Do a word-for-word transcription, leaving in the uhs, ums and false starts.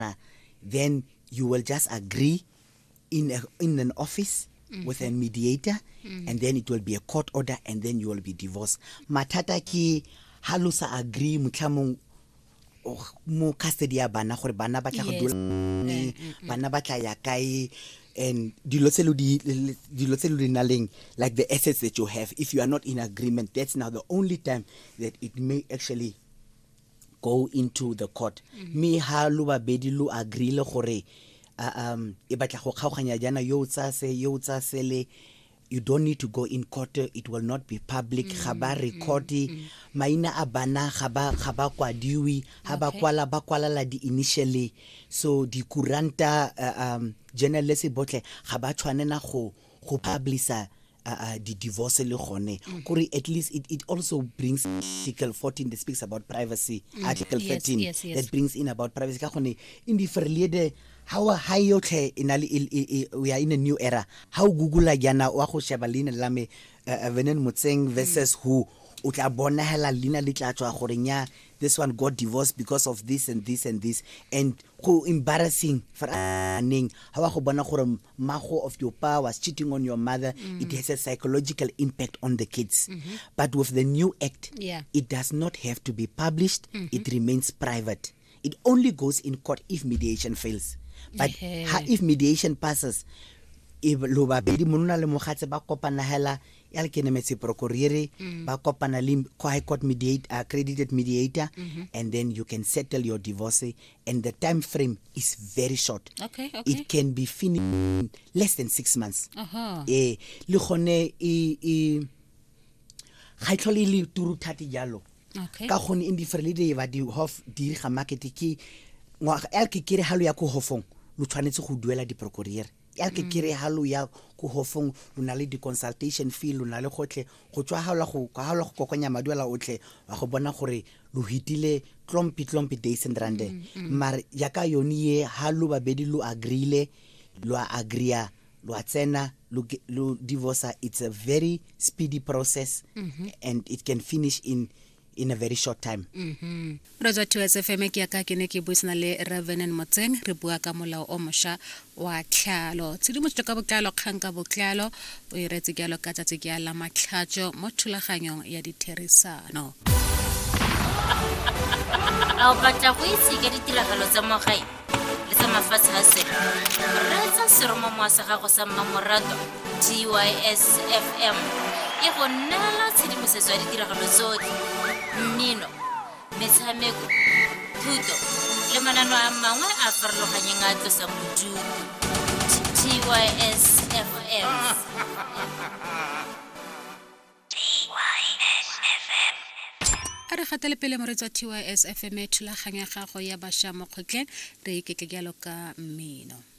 then you will just agree in a, in an office mm-hmm. with a mediator mm-hmm. and then it will be a court order and then you will be divorced. Matata ki halusa agree mutlamong mo custody ya bana gore bana ba tla go dula bana ba tla ya kae and dilo tselo di dilo tselo di naleng like the assets that you have. If you are not in agreement, that's now the only time that it may actually go into the court. Me ha lo ba bedi lo agree le gore um e batla go kgaoganya jana yo tsa se yo tsa sele, you don't need to go in court. It will not be public. Ga ba record maina a bana ga ba ga ba kwadiwi ha ba kwala ba kwala la di initially, so di kuranta uh, um journalists botle ga ba tshwanela go go publisher Uh, uh, the divorce le gone kuri at least it, it also brings article fourteen that speaks about privacy mm. article thirteen yes, yes, yes. that brings in about privacy ka gone in the verlede how high yotlhe inali we are in a new era how google agana wa go sheba lena la me Venen Motseng versus mm. who o tla bona hela lena le tla tswa gore nya this one got divorced because of this and this and this, and go embarrassing for aning how go bona gore mago of your pa was cheating on your mother. Mm. It has a psychological impact on the kids. Mm-hmm. But with the new act, yeah. it does not have to be published. Mm-hmm. It remains private. It only goes in court if mediation fails. But okay. ha, if mediation passes, if lo ba bedi monona le mogatse ba kopana hela ya le kenemetse procureur ba kopana le high court mediate accredited mediator mm-hmm. and then you can settle your divorce, and the time frame is very short. Okay, okay. It can be finished in less than six months. Uh-huh. Eh le gone e e ga tlhole le turu thati jalo. Okay. Ka gone in different day ba di hof di ga market ki ngwa el ke kire halo ya ko hofong lo tshwanetse go duela di procureur el ke kire halo ya ko hofong lo na le di consultation fee lo na le gotle go tswa halo go ka halo go kokonya maduela otle wa go bona gore lo hitile klompi klompi days and rande mm, mm. Mar ya ka yoni ye halo ba bedi lo agreele lo agria lo tsena lo lo divorce. It's a very speedy process mm-hmm. and it can finish in in a very short time. Mhm. Roja two S F M ke ka ke ne ke buisana le Venen Motseng re bua ka molao o mosha wa tlhalo tshedimo tse ka botlalo kgang ka botlalo o iretse ke lo ka tsa ke la matlhatso mo thulaganyong ya ditherisano. A batla go itse ke ditiragalo tsa mo gae le tsa mafatshe a se re tsa seromo mo sa gago sa Mmamoratwa T Y S F M e go nela tshedimosetso ya ditiragalo tsotlhe, mmino, metshameko, thuto le manano a mangwe a farologaneng a tlosa modumo. T Y S F M a re gatele pele moretsa T Y S F M thulaganya gago ya basha mo kgotleng re ikeke ke lo ka mmino.